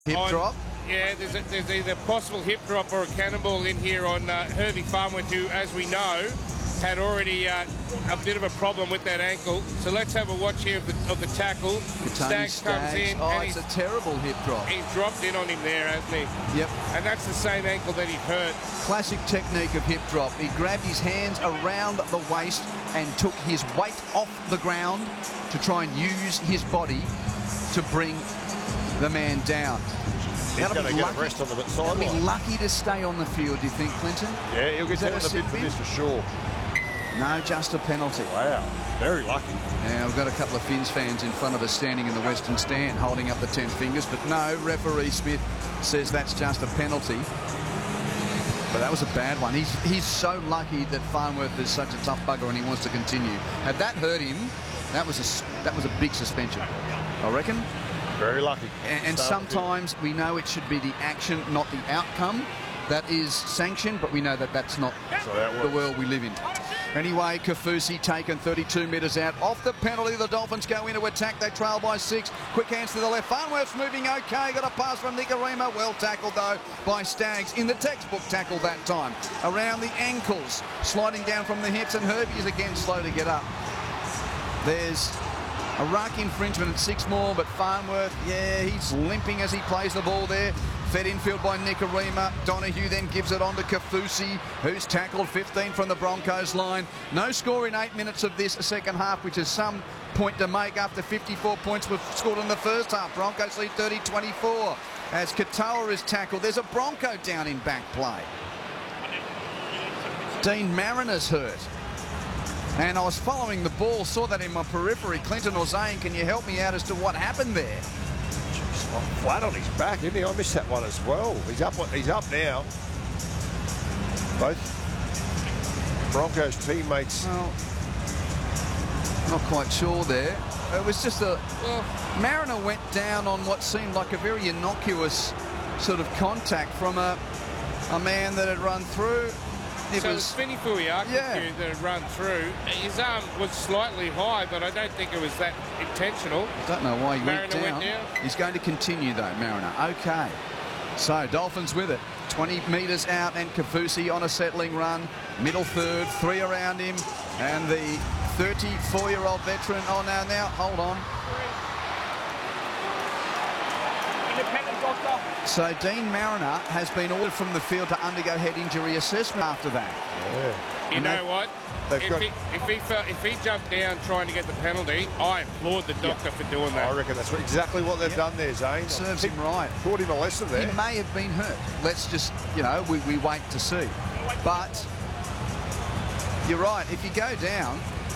Hip drop? Yeah, there's either possible hip drop or a cannonball in here on Herbie Farnworth, who, as we know, had already a bit of a problem with that ankle. So let's have a watch here of the tackle. Staggs comes in. Oh, and it's a terrible hip drop. He's dropped in on him there, hasn't he? Yep. And that's the same ankle that he hurt. Classic technique of hip drop. He grabbed his hands around the waist and took his weight off the ground to try and use his body to bring the man down. He's going to get a rest on the sideline. He'll be lucky to stay on the field, do you think, Clinton? Yeah, he'll get down a bit for this for sure. No, just a penalty. Wow, very lucky. Now, we've got a couple of Finns fans in front of us standing in the Western stand holding up the 10 fingers, but no, referee Smith says that's just a penalty. But that was a bad one. He's so lucky that Farnworth is such a tough bugger and he wants to continue. Had that hurt him, that was a big suspension, I reckon. Very lucky. And sometimes we know it should be the action, not the outcome. That is sanctioned, but we know that that's not the world we live in. Anyway, Kaufusi taken 32 metres out. Off the penalty, the Dolphins go into attack. They trail by 6. Quick hands to the left. Farnworth's moving okay. Got a pass from Nikorima. Well tackled, though, by Staggs. In the textbook tackle that time. Around the ankles. Sliding down from the hips, and Herbie is again slow to get up. There's a ruck infringement at 6 more, but Farnworth, yeah, he's limping as he plays the ball there. Fed infield by Nikorima. Donahue then gives it on to Kaufusi, who's tackled 15 from the Broncos line. No score in 8 minutes of this second half, which is some point to make after 54 points were scored in the first half. Broncos lead 30-24 as Katoa is tackled. There's a Bronco down in back play. Dean Mariner's hurt. And I was following the ball, saw that in my periphery. Clinton or Zane, can you help me out as to what happened there? Flat on his back, isn't he? I missed that one as well. He's up now. Both Broncos teammates. Well, not quite sure there. It was just Mariner went down on what seemed like a very innocuous sort of contact from a man that had run through. It was Fini Fuiaka that had run through. His arm was slightly high, but I don't think it was that intentional. I don't know why he went down. He's going to continue, though, Mariner. Okay. So, Dolphins with it. 20 metres out, and Kaufusi on a settling run. Middle third, 3 around him. And the 34-year-old veteran. Oh, now, hold on. Independent doctor. So Dean Mariner has been ordered from the field to undergo head injury assessment after that. Yeah. You know what? If he jumped down trying to get the penalty, I applaud the doctor for doing that. I reckon that's exactly what they've done there, Zane. Serves him right. Taught him a lesson there. He may have been hurt. Let's just, we wait to see. But you're right. If you go down,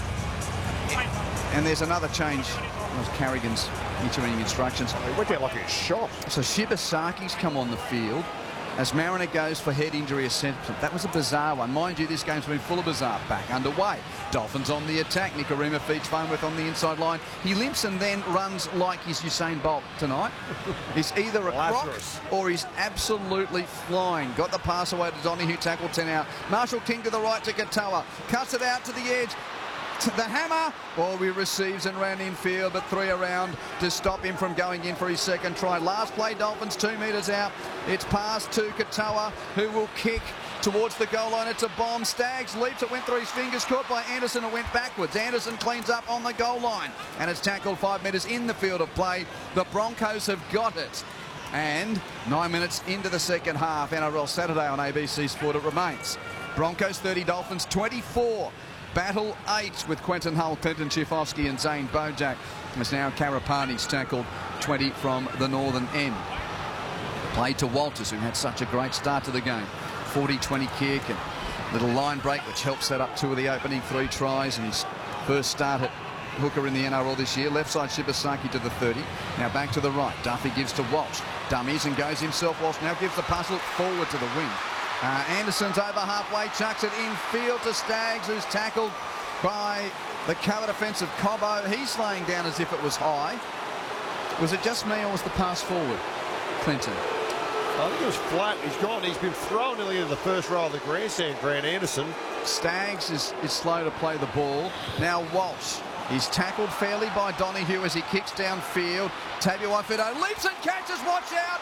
and there's another change. That was Carrigan's issuing instructions. He went out like a shot. So Shibasaki's come on the field as Mariner goes for head injury assessment. That was a bizarre one. Mind you, this game's been full of bizarre. Back underway. Dolphins on the attack. Nikorima feeds Farnworth on the inside line. He limps and then runs like he's Usain Bolt tonight. He's either a croc or he's absolutely flying. Got the pass away to Donahue, tackle 10 out. Marshall King to the right to Katoa. Cuts it out to the edge. The hammer, he receives and ran infield, but 3 around to stop him from going in for his second try. Last play, Dolphins 2 metres out. It's passed to Katoa, who will kick towards the goal line. It's a bomb. Staggs leaps. It went through his fingers, caught by Anderson. It went backwards. Anderson cleans up on the goal line, and it's tackled 5 metres in the field of play. The Broncos have got it. And 9 minutes into the second half, NRL Saturday on ABC Sport it remains. Broncos 30, Dolphins 24. Battle 8 with Quentin Hull, Clinton Schifofsky and Zane Bojak. As now Karapani's tackled 20 from the northern end. Played to Walters, who had such a great start to the game. 40-20 kick and little line break, which helped set up 2 of the opening 3 tries. And his first start at hooker in the NRL this year. Left side Shibasaki to the 30. Now back to the right. Duffy gives to Walsh. Dummies and goes himself. Walsh now gives the pass forward to the wing. Anderson's over halfway, chucks it infield to Staggs, who's tackled by the cover defensive Cobbo. He's laying down as if it was high. Was it just me or was the pass forward, Clinton? I think it was flat. He's gone. He's been thrown nearly into the first row of the grandstand, Grant Anderson. Staggs is slow to play the ball. Now Walsh. He's tackled fairly by Donahue as he kicks downfield. Tabuai Fidow leaps and catches. Watch out.